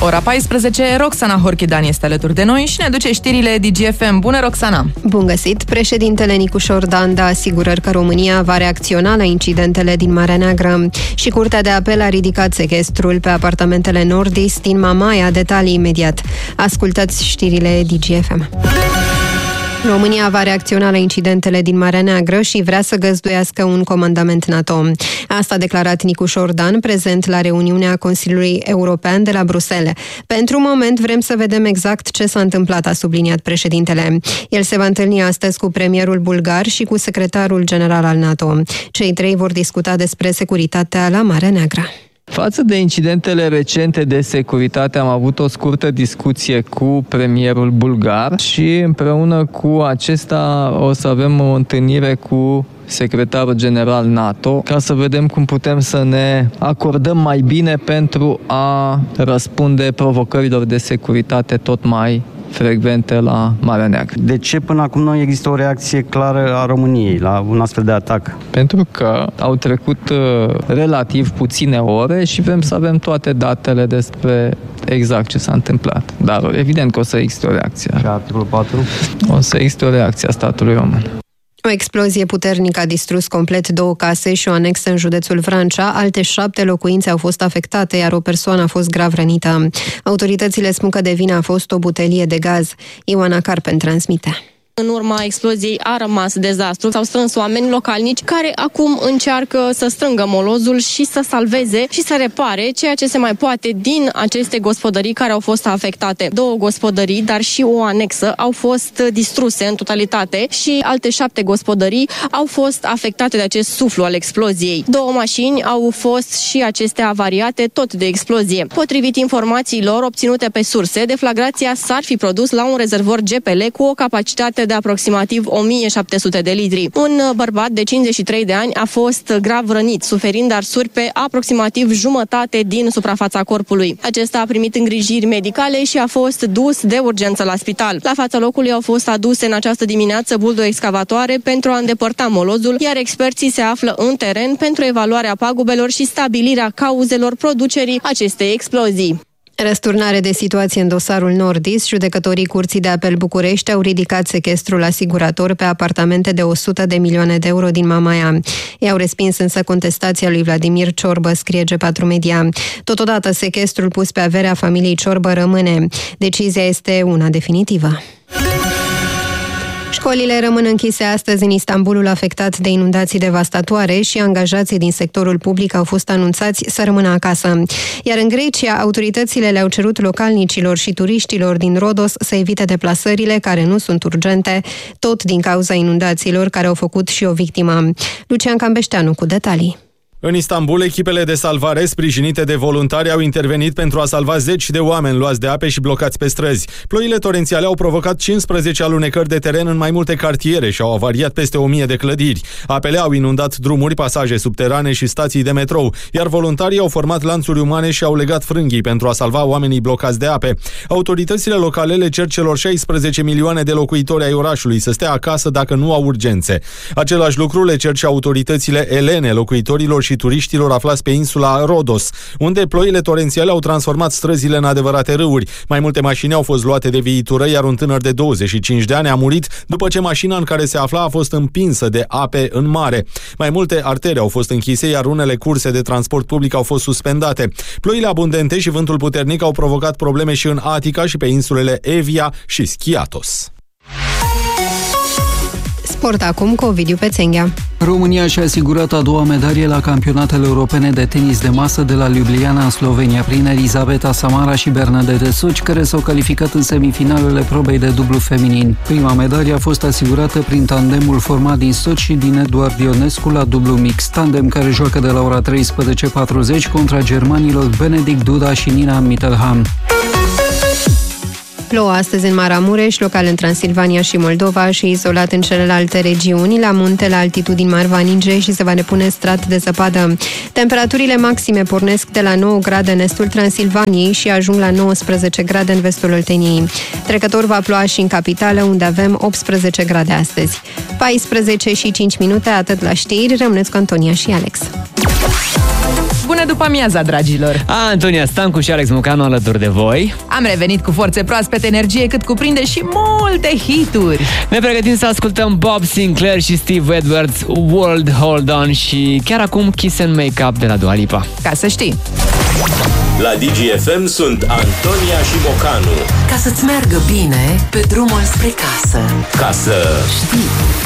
Ora 14, Roxana Horchidan este alături de noi și ne duce știrile DGFM. Bună, Roxana! Bun găsit! Președintele Nicu Șordan dă asigurări că România va reacționa la incidentele din Marea Neagră și Curtea de Apel a ridicat sechestrul pe apartamentele Nordis din Mamaia. Detalii imediat. Ascultați știrile DGFM. România va reacționa la incidentele din Marea Neagră și vrea să găzduiască un comandament NATO. Asta a declarat Nicu Șordan, prezent la reuniunea Consiliului European de la Bruxelles. Pentru moment vrem să vedem exact ce s-a întâmplat, a subliniat președintele. El se va întâlni astăzi cu premierul bulgar și cu secretarul general al NATO. Cei trei vor discuta despre securitatea la Marea Neagră. Față de incidentele recente de securitate, am avut o scurtă discuție cu premierul bulgar și împreună cu acesta o să avem o întâlnire cu secretarul general NATO ca să vedem cum putem să ne acordăm mai bine pentru a răspunde provocărilor de securitate tot mai frecvente la Marea Neagră. De ce până acum nu există o reacție clară a României la un astfel de atac? Pentru că au trecut relativ puține ore și vrem să avem toate datele despre exact ce s-a întâmplat. Dar evident că o să existe o reacție. Și articolul 4? O să existe o reacție a statului român. O explozie puternică a distrus complet 2 case și o anexă în județul Vrancea. Alte 7 locuințe au fost afectate, iar o persoană a fost grav rănită. Autoritățile spun că de vină a fost o butelie de gaz. Ioana Carpen transmite. În urma exploziei a rămas dezastru. S-au strâns oameni localnici care acum încearcă să strângă molozul și să salveze și să repare ceea ce se mai poate din aceste gospodării care au fost afectate. 2 gospodării, dar și o anexă au fost distruse în totalitate și alte 7 gospodării au fost afectate de acest suflu al exploziei. 2 mașini au fost și acestea avariate tot de explozie. Potrivit informațiilor obținute pe surse, deflagrația s-ar fi produs la un rezervor GPL cu o capacitate de aproximativ 1700 de litri. Un bărbat de 53 de ani a fost grav rănit, suferind arsuri pe aproximativ jumătate din suprafața corpului. Acesta a primit îngrijiri medicale și a fost dus de urgență la spital. La fața locului au fost aduse în această dimineață buldo-excavatoare pentru a îndepărta molozul, iar experții se află în teren pentru evaluarea pagubelor și stabilirea cauzelor producerii acestei explozii. Răsturnare de situație în dosarul Nordis. Judecătorii Curții de Apel București au ridicat sechestrul asigurator pe apartamente de 100 de milioane de euro din Mamaia. I-au respins însă contestația lui Vladimir Ciorbă, scrie G4 Media. Totodată, sechestrul pus pe averea familiei Ciorbă rămâne. Decizia este una definitivă. Școlile rămân închise astăzi în Istanbulul, afectat de inundații devastatoare, și angajații din sectorul public au fost anunțați să rămână acasă. Iar în Grecia, autoritățile le-au cerut localnicilor și turiștilor din Rodos să evite deplasările care nu sunt urgente, tot din cauza inundațiilor care au făcut și o victimă. Lucian Cambeșteanu cu detalii. În Istanbul, echipele de salvare sprijinite de voluntari au intervenit pentru a salva zeci de oameni luați de ape și blocați pe străzi. Ploile torențiale au provocat 15 alunecări de teren în mai multe cartiere și au avariat peste 1000 de clădiri. Apele au inundat drumuri, pasaje subterane și stații de metrou, iar voluntarii au format lanțuri umane și au legat frânghii pentru a salva oamenii blocați de ape. Autoritățile locale le cer celor 16 milioane de locuitori ai orașului să stea acasă dacă nu au urgențe. Același lucru le cer și autoritățile elene, locuitorilor și turiștilor aflați pe insula Rodos, unde ploile torențiale au transformat străzile în adevărate râuri. Mai multe mașini au fost luate de viitură, iar un tânăr de 25 de ani a murit după ce mașina în care se afla a fost împinsă de ape în mare. Mai multe artere au fost închise, iar unele curse de transport public au fost suspendate. Ploile abundente și vântul puternic au provocat probleme și în Atica și pe insulele Evia și Skiathos. Sport acum cu Ovidiu Pețenghea. România și-a asigurat a doua medalie la campionatele europene de tenis de masă de la Ljubljana în Slovenia prin Elisabeta Samara și Bernadette Soci, care s-au calificat în semifinalele probei de dublu feminin. Prima medalie a fost asigurată prin tandemul format din Soci și din Eduard Ionescu la dublu mix, tandem care joacă de la ora 13:40 contra germanilor Benedict Duda și Nina Mittelham. Plouă astăzi în Maramureș, local în Transilvania și Moldova și izolat în celelalte regiuni. La munte, la altitudini mari, va ninge și se va depune strat de zăpadă. Temperaturile maxime pornesc de la 9 grade în estul Transilvaniei și ajung la 19 grade în vestul Olteniei. Trecător va ploua și în capitală, unde avem 18 grade astăzi. 14 și 5 minute, atât la știri. Rămâneți cu Antonia și Alex. Bună după amiaza, dragilor! Antonia Stancu și Alex Mucanu alături de voi. Am revenit cu forțe proaspete, energie cât cuprinde și multe hituri. Ne pregătim să ascultăm Bob Sinclair și Steve Edwards, World Hold On și chiar acum Kiss and Make Up de la Dua Lipa. Ca să știi. La DGFM sunt Antonia și Mocanu. Ca să-ți meargă bine pe drumul spre casă. Ca să știi.